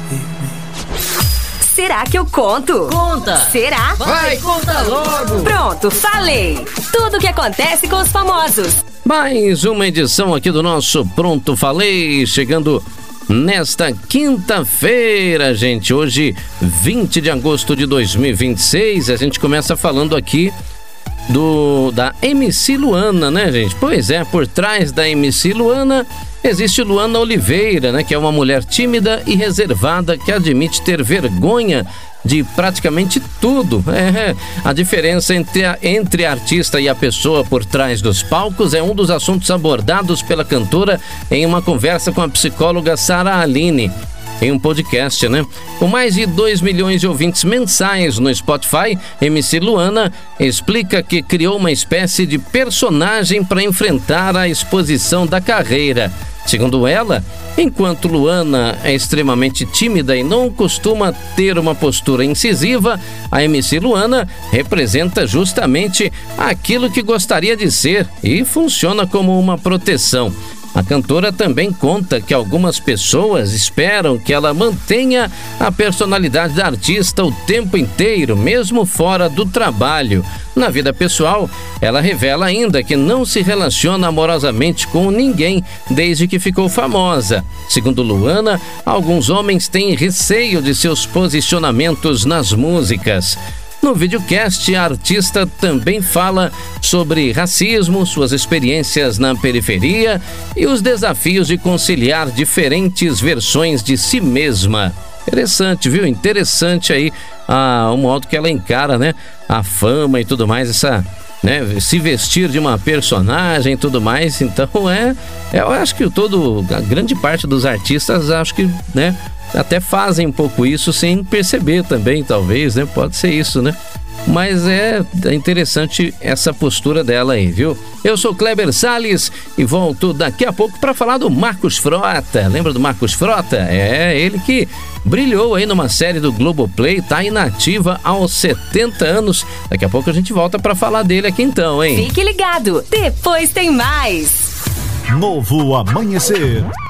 Será que eu conto? Conta! Será? Vai, conta logo! Pronto, falei! Tudo o que acontece com os famosos. Mais uma edição aqui do nosso Pronto Falei, chegando nesta quinta-feira, gente. Hoje, 20 de agosto de 2026, a gente começa falando aqui da MC Luana, né, gente? Pois é, por trás da MC Luana existe Luana Oliveira, né? Que é uma mulher tímida e reservada que admite ter vergonha de praticamente tudo. A diferença entre a artista e a pessoa por trás dos palcos é um dos assuntos abordados pela cantora em uma conversa com a psicóloga Sara Aline, em um podcast, né? Com mais de 2 milhões de ouvintes mensais no Spotify, MC Luana explica que criou uma espécie de personagem para enfrentar a exposição da carreira. Segundo ela, enquanto Luana é extremamente tímida e não costuma ter uma postura incisiva, a MC Luana representa justamente aquilo que gostaria de ser e funciona como uma proteção. A cantora também conta que algumas pessoas esperam que ela mantenha a personalidade da artista o tempo inteiro, mesmo fora do trabalho. Na vida pessoal, ela revela ainda que não se relaciona amorosamente com ninguém desde que ficou famosa. Segundo Luana, alguns homens têm receio de seus posicionamentos nas músicas. No videocast, a artista também fala sobre racismo, suas experiências na periferia e os desafios de conciliar diferentes versões de si mesma. Interessante, viu? Interessante aí o modo que ela encara, né? A fama e tudo mais, se vestir de uma personagem e tudo mais. Então eu acho que a grande parte dos artistas, acho que, né, até fazem um pouco isso sem perceber também, talvez, né? Pode ser isso, né? Mas é interessante essa postura dela aí, viu? Eu sou Kleber Salles e volto daqui a pouco para falar do Marcos Frota. Lembra do Marcos Frota? É ele que brilhou aí numa série do Globoplay, tá inativa aos 70 anos. Daqui a pouco a gente volta para falar dele aqui então, hein? Fique ligado, depois tem mais. Novo Amanhecer.